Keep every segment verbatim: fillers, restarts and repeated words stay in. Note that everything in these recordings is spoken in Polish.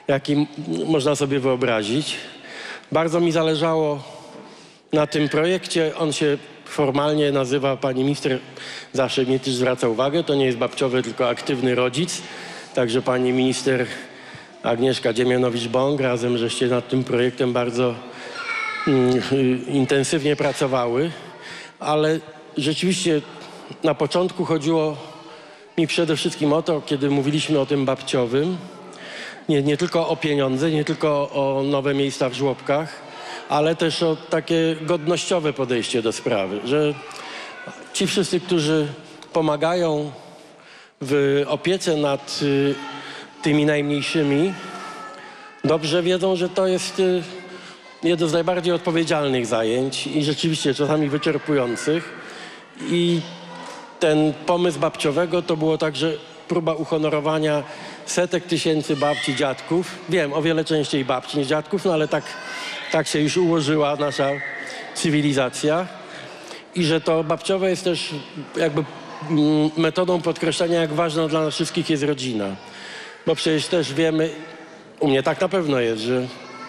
jaki można sobie wyobrazić. Bardzo mi zależało na tym projekcie. On się formalnie nazywa, pani minister zawsze mnie też zwraca uwagę, to nie jest babciowy, tylko aktywny rodzic. Także pani minister Agnieszka Dziemianowicz-Bąk, razem żeście nad tym projektem bardzo mm, intensywnie pracowały. Ale rzeczywiście na początku chodziło mi przede wszystkim o to, kiedy mówiliśmy o tym babciowym, nie, nie tylko o pieniądze, nie tylko o nowe miejsca w żłobkach, ale też o takie godnościowe podejście do sprawy, że ci wszyscy, którzy pomagają w opiece nad y, tymi najmniejszymi, dobrze wiedzą, że to jest y, jedno z najbardziej odpowiedzialnych zajęć i rzeczywiście czasami wyczerpujących. I ten pomysł babciowego to było także próba uhonorowania setek tysięcy babci, dziadków. Wiem, o wiele częściej babci niż dziadków, no ale tak, tak się już ułożyła nasza cywilizacja. I że to babciowe jest też jakby mm, metodą podkreślenia, jak ważna dla nas wszystkich jest rodzina. Bo przecież też wiemy, u mnie tak na pewno jest, że,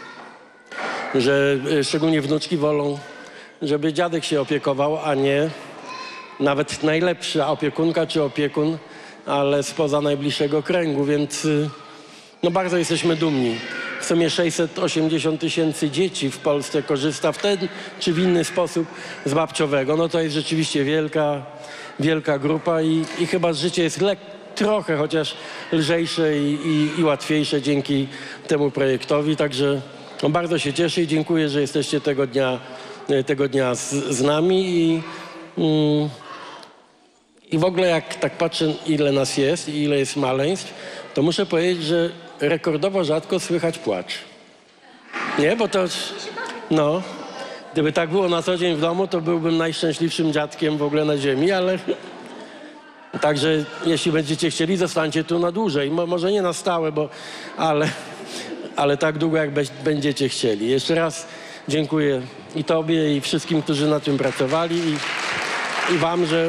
że szczególnie wnuczki wolą, żeby dziadek się opiekował, a nie nawet najlepsza opiekunka czy opiekun, ale spoza najbliższego kręgu, więc no bardzo jesteśmy dumni. W sumie sześćset osiemdziesiąt tysięcy dzieci w Polsce korzysta w ten czy w inny sposób z babciowego. No to jest rzeczywiście wielka, wielka grupa i, i chyba życie jest lek trochę chociaż lżejsze i, i, i łatwiejsze dzięki temu projektowi. Także no bardzo się cieszę i dziękuję, że jesteście tego dnia, tego dnia z, z nami i mm, I w ogóle jak tak patrzę, ile nas jest i ile jest maleństw, to muszę powiedzieć, że rekordowo rzadko słychać płacz. Nie, bo to... No, gdyby tak było na co dzień w domu, to byłbym najszczęśliwszym dziadkiem w ogóle na ziemi, ale... Także jeśli będziecie chcieli, zostańcie tu na dłużej. Mo, może nie na stałe, bo... Ale, ale tak długo, jak be, będziecie chcieli. Jeszcze raz dziękuję i tobie, i wszystkim, którzy na tym pracowali, i, i wam, że...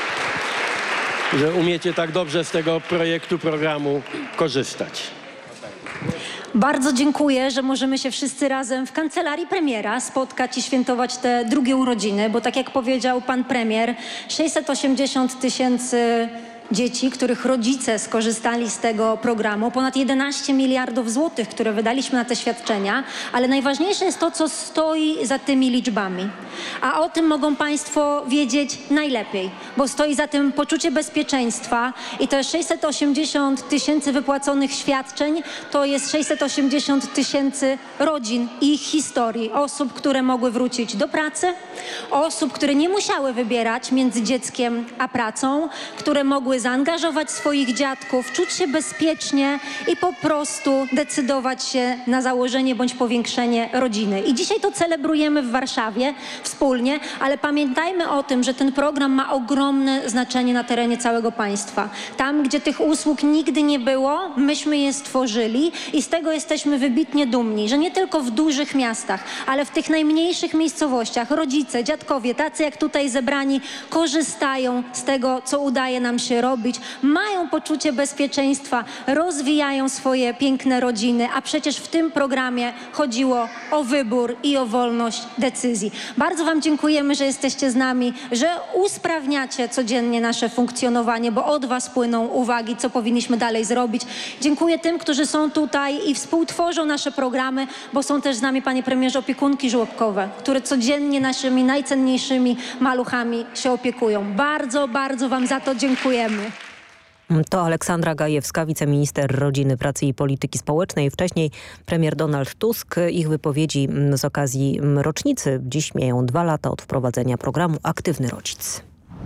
że umiecie tak dobrze z tego projektu, programu korzystać. Bardzo dziękuję, że możemy się wszyscy razem w kancelarii premiera spotkać i świętować te drugie urodziny, bo tak jak powiedział pan premier, sześćset osiemdziesiąt tysięcy dzieci, których rodzice skorzystali z tego programu, ponad jedenaście miliardów złotych, które wydaliśmy na te świadczenia, ale najważniejsze jest to, co stoi za tymi liczbami. A o tym mogą państwo wiedzieć najlepiej, bo stoi za tym poczucie bezpieczeństwa i to jest sześćset osiemdziesiąt tysięcy wypłaconych świadczeń, to jest sześćset osiemdziesiąt tysięcy rodzin i ich historii, osób, które mogły wrócić do pracy, osób, które nie musiały wybierać między dzieckiem a pracą, które mogły zaangażować swoich dziadków, czuć się bezpiecznie i po prostu decydować się na założenie bądź powiększenie rodziny. I dzisiaj to celebrujemy w Warszawie wspólnie, ale pamiętajmy o tym, że ten program ma ogromne znaczenie na terenie całego państwa. Tam, gdzie tych usług nigdy nie było, myśmy je stworzyli i z tego jesteśmy wybitnie dumni, że nie tylko w dużych miastach, ale w tych najmniejszych miejscowościach rodzice, dziadkowie, tacy jak tutaj zebrani, korzystają z tego, co udaje nam się robić, mają poczucie bezpieczeństwa, rozwijają swoje piękne rodziny, a przecież w tym programie chodziło o wybór i o wolność decyzji. Bardzo wam dziękujemy, że jesteście z nami, że usprawniacie codziennie nasze funkcjonowanie, bo od was płyną uwagi, co powinniśmy dalej zrobić. Dziękuję tym, którzy są tutaj i współtworzą nasze programy, bo są też z nami, panie premierze, opiekunki żłobkowe, które codziennie naszymi najcenniejszymi maluchami się opiekują. Bardzo, bardzo wam za to dziękujemy. To Aleksandra Gajewska, wiceminister rodziny, pracy i polityki społecznej. Wcześniej premier Donald Tusk. Ich wypowiedzi z okazji rocznicy. Dziś mijają dwa lata od wprowadzenia programu Aktywny Rodzic.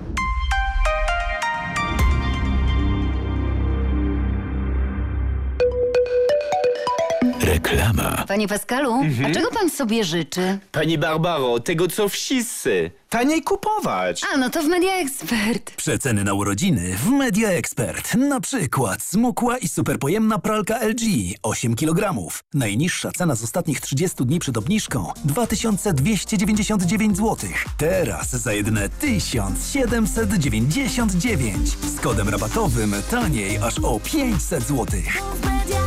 Reklama. Panie Pascalu, Mhm. a czego pan sobie życzy? Pani Barbaro, tego co wszyscy. Taniej kupować. A, no to w Media Expert. Przeceny na urodziny w Media Expert. Na przykład smukła i superpojemna pralka L G osiem kilogramów. Najniższa cena z ostatnich trzydziestu dni przed obniżką dwa tysiące dwieście dziewięćdziesiąt dziewięć złotych. Teraz za jedyne tysiąc siedemset dziewięćdziesiąt dziewięć. Z kodem rabatowym taniej aż o pięćset złotych.